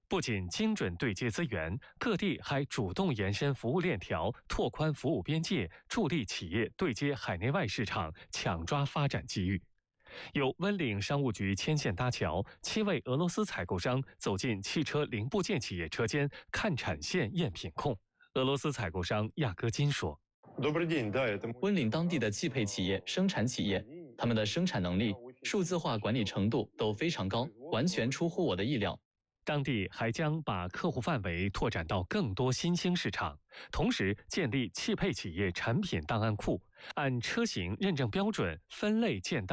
不仅精准对接资源，各地还主动延伸服务链条，拓宽服务边界，助力企业对接海内外市场，抢抓发展机遇。由温岭商务局牵线搭桥，7位俄罗斯采购商走进汽车零部件企业车间，看产线、验品控。俄罗斯采购商亚戈金说：“ 温岭当地的汽配企业、生产企业，他们的生产能力、数字化管理程度都非常高，完全出乎我的意料。” 当地还将把客户范围拓展到更多新兴市场，同时建立汽配企业产品档案库，按车型认证标准分类建档。